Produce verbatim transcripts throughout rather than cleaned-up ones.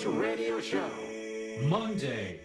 Special Radio Show Monday。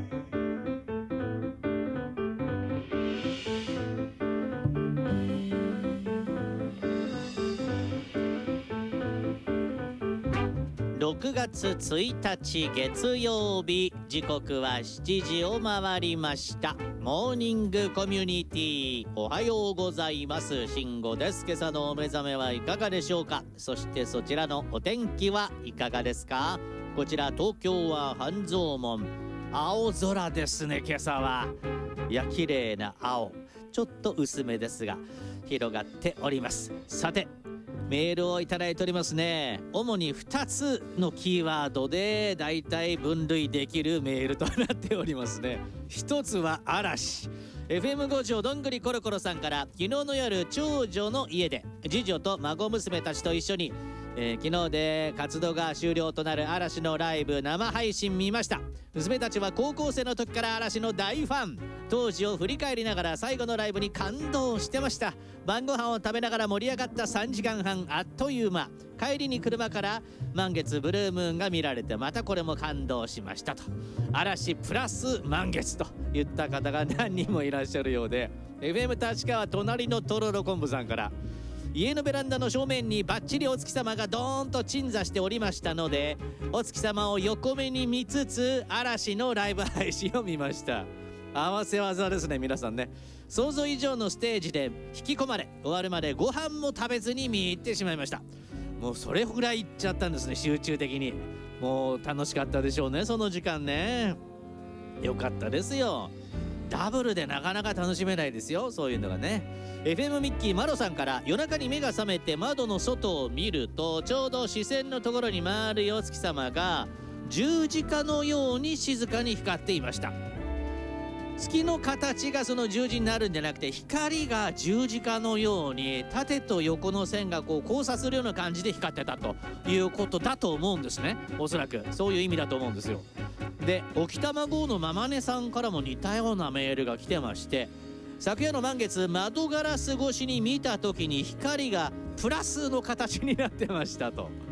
ろくがつついたち月曜日、時刻はしちじを回りました。モーニングコミュニティ、おはようございます。慎吾です。今朝のお目覚めはいかがでしょうか。そしてそちらのお天気はいかがですか。こちら東京は半蔵門、青空ですね。今朝はいや綺麗な青、ちょっと薄めですが広がっております。さてメールをいただいておりますね。主にふたつのキーワードでだいたい分類できるメールとなっておりますね。ひとつは嵐。 エフエムご 条どんぐりコロコロさんから、昨日の夜長女の家で次女と孫娘たちと一緒に、えー、昨日で活動が終了となる嵐のライブ生配信見ました。娘たちは高校生の時から嵐の大ファン。当時を振り返りながら最後のライブに感動してました。晩ご飯を食べながら盛り上がったさんじかんはん、あっという間。帰りに車から満月ブルームーンが見られて、またこれも感動しましたと。嵐プラス満月と言った方が何人もいらっしゃるようで、 エフエム 立川隣のとろろ昆布さんから、家のベランダの正面にバッチリお月様がドーンと鎮座しておりましたので、お月様を横目に見つつ嵐のライブ配信を見ました。合わせ技ですね皆さんね。想像以上のステージで引き込まれ、終わるまでご飯も食べずに見入ってしまいました。もうそれぐらいいっちゃったんですね、集中的に。もう楽しかったでしょうね、その時間ね。よかったですよ。ダブルでなかなか楽しめないですよ、そういうのがね。 エフエム ミッキーマロさんから、夜中に目が覚めて窓の外を見ると、ちょうど視線のところに丸いお月様が十字架のように静かに光っていました。月の形がその十字になるんじゃなくて、光が十字架のように縦と横の線がこう交差するような感じで光ってたということだと思うんですね。おそらくそういう意味だと思うんですよ。で、沖玉号のママネさんからも似たようなメールが来てまして、昨夜の満月、窓ガラス越しに見た時に光がプラスの形になってましたと。